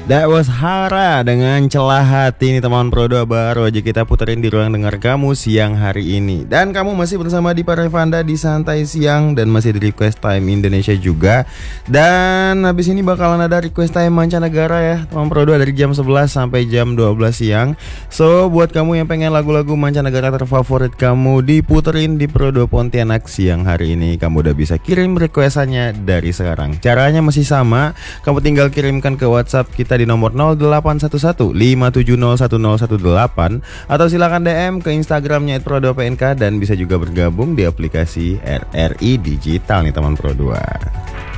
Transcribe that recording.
That was Hara dengan Celah Hati. Ini teman Pro 2 baru aja kita puterin di ruang dengar kamu siang hari ini. Dan kamu masih bersama di Parevanda di Santai Siang. Dan masih di Request Time Indonesia juga. Dan habis ini bakalan ada Request Time mancanegara ya teman Pro 2 dari jam 11 sampai jam 12 siang. So buat kamu yang pengen lagu-lagu mancanegara terfavorit kamu diputerin di Pro 2 Pontianak siang hari ini, kamu udah bisa kirim requestannya dari sekarang. Caranya masih sama. Kamu tinggal kirimkan ke WhatsApp kita di nomor 0811-570-1018 atau silakan DM ke Instagramnya @pro2pnk dan bisa juga bergabung di aplikasi RRI Digital nih teman Pro 2.